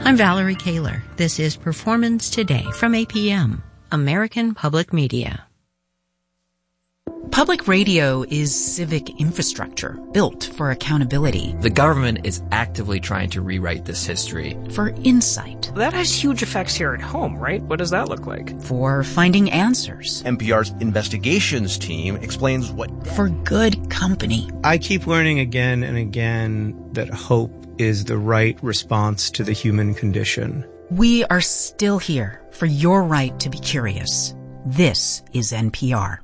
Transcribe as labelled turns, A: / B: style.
A: I'm Valerie Kaler. This is Performance Today from APM, American Public Media.
B: Public radio is civic infrastructure built for accountability.
C: The government is actively trying to rewrite this history.
B: For insight.
D: That has huge effects here at home, right? What does that look like?
B: For finding answers.
E: NPR's investigations team explains what...
B: For good company.
F: I keep learning again and again that hope is the right response to the human condition.
B: We are still here for your right to be curious. This is NPR.